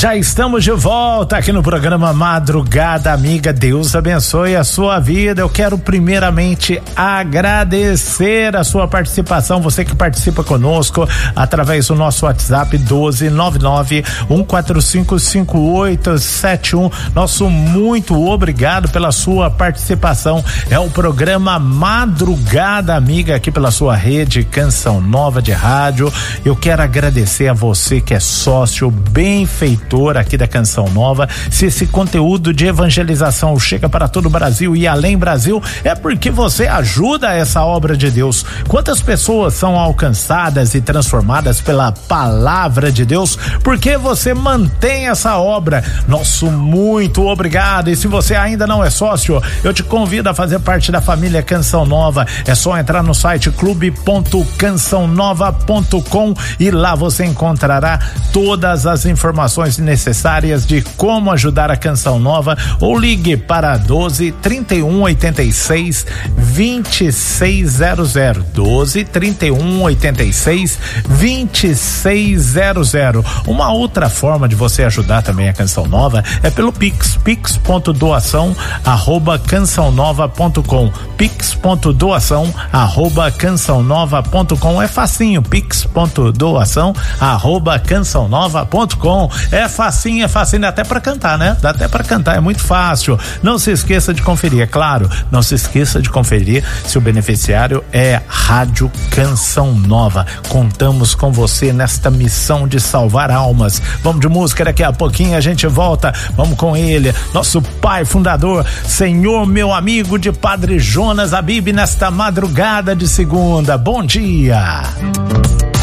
Já estamos de volta aqui no programa Madrugada Amiga. Deus abençoe a sua vida. Eu quero primeiramente agradecer a sua participação, você que participa conosco através do nosso WhatsApp 12991455871. Nosso muito obrigado pela sua participação. É o programa Madrugada Amiga aqui pela sua rede Canção Nova de rádio. Eu quero agradecer a você que é sócio, benfeitor aqui da Canção Nova. Se esse conteúdo de evangelização chega para todo o Brasil e além Brasil, é porque você ajuda essa obra de Deus. Quantas pessoas são alcançadas e transformadas pela palavra de Deus? Porque você mantém essa obra. Nosso muito obrigado. E se você ainda não é sócio, eu te convido a fazer parte da família Canção Nova. É só entrar no site clube.cançãonova.com e lá você encontrará todas as informações necessárias de como ajudar a Canção Nova, ou ligue para 12-3186-2600, 12-3186-2600. Uma outra forma de você ajudar também a Canção Nova é pelo Pix, pix.doação@cançãonova.com, pix.doação@cançãonova.com. É facinho, pix.doação@cançãonova.com. É facinho até pra cantar, né? Dá até pra cantar, é muito fácil. Não se esqueça de conferir, é claro, não se esqueça de conferir se o beneficiário é Rádio Canção Nova. Contamos com você nesta missão de salvar almas. Vamos de música, daqui a pouquinho a gente volta. Vamos com ele, nosso pai fundador, Senhor meu amigo, de Padre Jonas Abib, nesta madrugada de segunda. Bom dia.